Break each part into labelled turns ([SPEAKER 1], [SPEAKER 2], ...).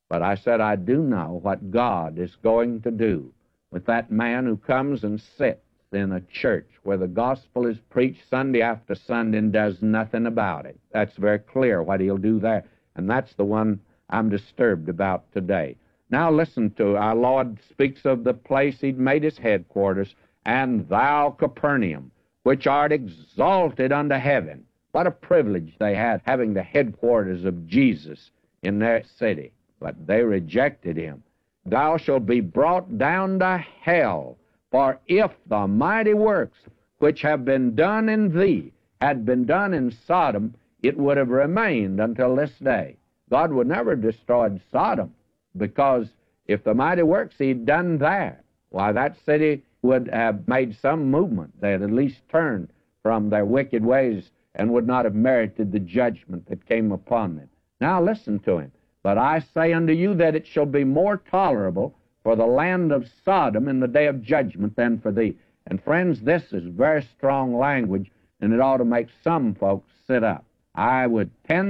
[SPEAKER 1] But I said, I do know what God is going to do with that man who comes and sits in a church where the gospel is preached Sunday after Sunday and does nothing about it. That's very clear what he'll do there. And that's the one I'm disturbed about today. Now listen to our Lord speaks of the place he'd made his headquarters, and thou, Capernaum, which art exalted unto heaven. What a privilege they had, having the headquarters of Jesus in their city. But they rejected him. Thou shalt be brought down to hell, for if the mighty works which have been done in thee had been done in Sodom, it would have remained until this day. God would never have destroyed Sodom, because if the mighty works he'd done there, why, that city would have made some movement. They had at least turned from their wicked ways and would not have merited the judgment that came upon them. Now listen to him. But I say unto you that it shall be more tolerable for the land of Sodom in the day of judgment than for thee. And friends, this is very strong language, and it ought to make some folks sit up. I would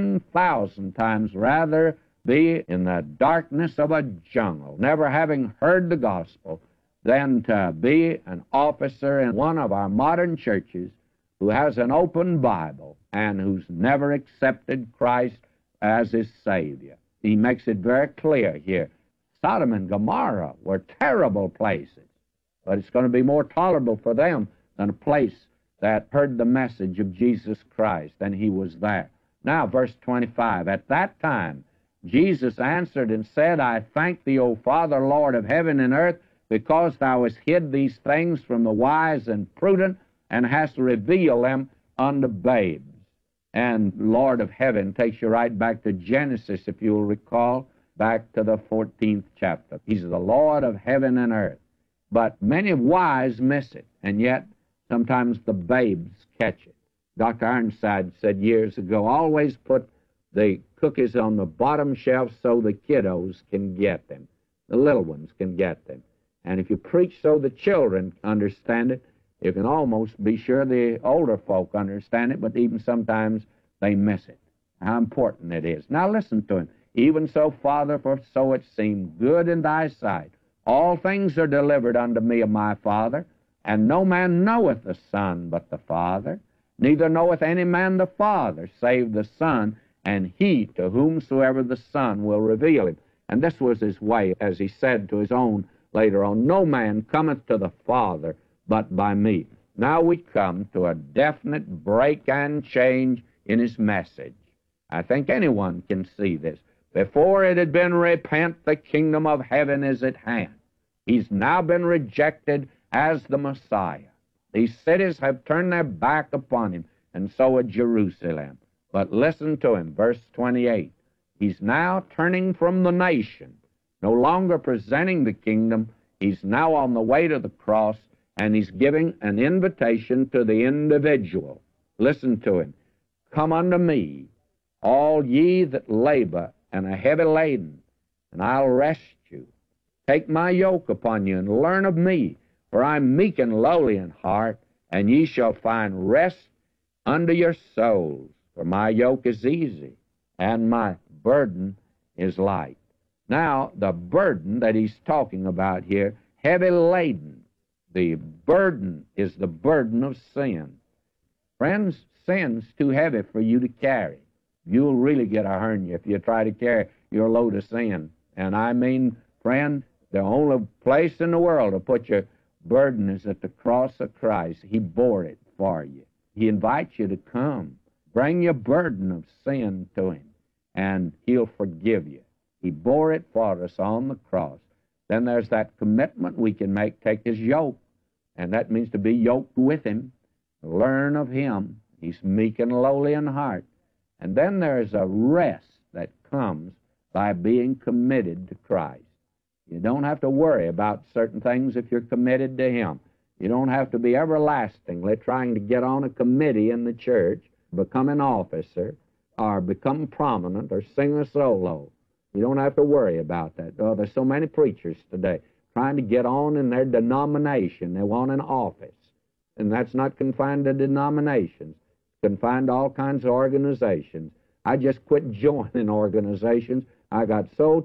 [SPEAKER 1] 10,000 times rather be in the darkness of a jungle, never having heard the gospel, than to be an officer in one of our modern churches who has an open Bible and who's never accepted Christ as his Savior. He makes it very clear here. Sodom and Gomorrah were terrible places, but it's going to be more tolerable for them than a place that heard the message of Jesus Christ, and he was there. Now, verse 25, at that time Jesus answered and said, I thank thee, O Father, Lord of heaven and earth, because thou hast hid these things from the wise and prudent, and hast revealed them unto babes. And Lord of heaven takes you right back to Genesis, if you'll recall, back to the 14th chapter. He's the Lord of heaven and earth. But many wise miss it, and yet sometimes the babes catch it. Dr. Ironside said years ago, always put the cookies on the bottom shelf so the kiddos can get them. The little ones can get them. And if you preach so the children understand it, you can almost be sure the older folk understand it, but even sometimes they miss it. How important it is. Now listen to him. Even so, Father, for so it seemed good in thy sight. All things are delivered unto me of my Father, and no man knoweth the Son but the Father, neither knoweth any man the Father, save the Son, and he to whomsoever the Son will reveal him. And this was his way, as he said to his own later on, no man cometh to the Father but by me. Now we come to a definite break and change in his message. I think anyone can see this. Before it had been repent, the kingdom of heaven is at hand. He's now been rejected as the Messiah. These cities have turned their back upon him, and so had Jerusalem. But listen to him, verse 28. He's now turning from the nation, no longer presenting the kingdom. He's now on the way to the cross, and he's giving an invitation to the individual. Listen to him. Come unto me, all ye that labor and are heavy laden, and I'll rest you. Take my yoke upon you, and learn of me, for I'm meek and lowly in heart, and ye shall find rest unto your souls. For my yoke is easy, and my burden is light. Now, the burden that he's talking about here, heavy laden, the burden is the burden of sin. Friends, sin's too heavy for you to carry. You'll really get a hernia if you try to carry your load of sin. And I mean, friend, the only place in the world to put your burden is at the cross of Christ. He bore it for you. He invites you to come. Bring your burden of sin to him, and he'll forgive you. He bore it for us on the cross. Then there's that commitment we can make, take his yoke, and that means to be yoked with him, learn of him. He's meek and lowly in heart. And then there's a rest that comes by being committed to Christ. You don't have to worry about certain things if you're committed to him. You don't have to be everlastingly trying to get on a committee in the church, become an officer, or become prominent, or sing a solo. You don't have to worry about that. Oh, there's so many preachers today trying to get on in their denomination. They want an office. And that's not confined to denominations. It's confined to all kinds of organizations. I just quit joining organizations. I got so